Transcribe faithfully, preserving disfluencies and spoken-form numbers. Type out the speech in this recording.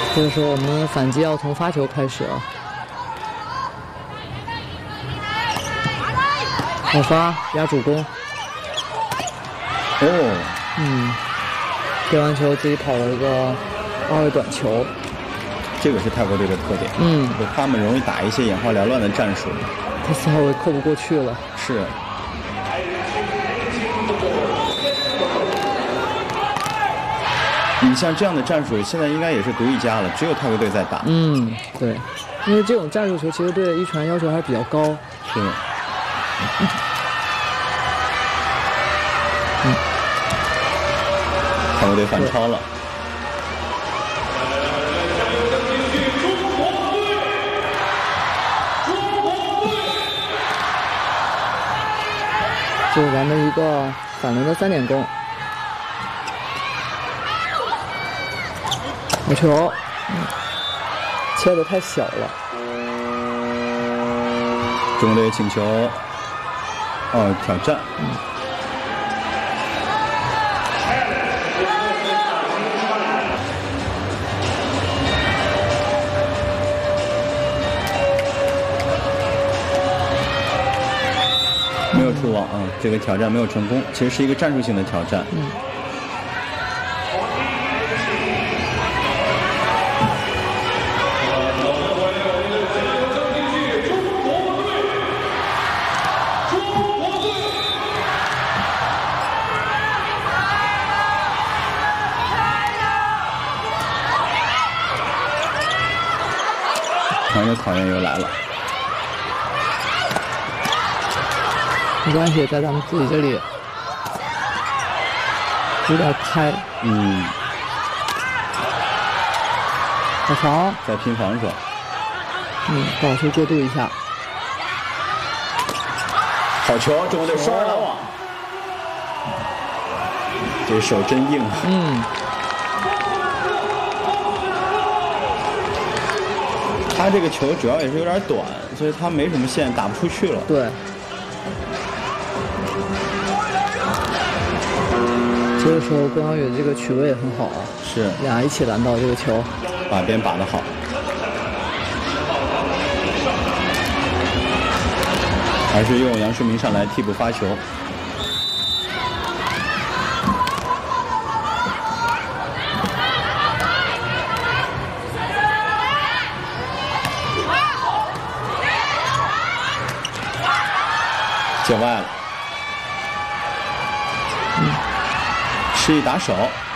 这个时候我们反击要从发球开始啊。好发压主攻。 哦， 嗯，接完球自己跑了一个二位短球。 这个是泰国队的特点。 嗯， 就他们容易打一些眼花缭乱的战术。 他四号位扣不过去了。 是。你像这样的战术，现在应该也是独一家了，只有泰国队在打。 嗯，对，因为这种战术球其实对一传要求还是比较高。 是。 嗯， 泰国队反超了。 这是咱们一个反轮的三点攻。好球，嗯，切的太小了。 中国队请求，哦，挑战。嗯。没有出网啊，这个挑战没有成功，其实是一个战术性的挑战。 嗯。 传的考验又来了。 没关系，在咱们自己这里有点开。 嗯。 好长。 在拼防守。 嗯，保球过渡一下。 好球，中国队双拦网。这手真硬啊。 嗯。 他这个球主要也是有点短，所以他没什么线，打不出去了。 对。这个时候郭淼宇的这个取位也很好啊。 是。 俩一起拦到这个球， 把边把得好。还是用杨世明上来替补发球。界外了。嗯。示意打手。